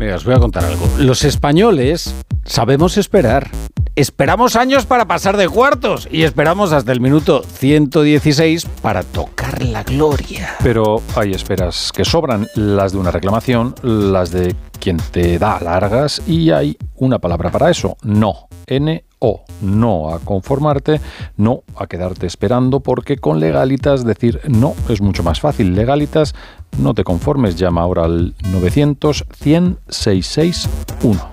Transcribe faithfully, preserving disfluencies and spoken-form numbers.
mira, os voy a contar algo. Los españoles sabemos esperar. Esperamos años para pasar de cuartos y esperamos hasta el minuto ciento dieciséis para tocar la gloria. Pero hay esperas que sobran, las de una reclamación, las de quien te da largas, y hay una palabra para eso: no. N O. No a conformarte, no a quedarte esperando, porque con Legalitas decir no es mucho más fácil. Legalitas, no te conformes, llama ahora al novecientos, cien, seiscientos sesenta y uno.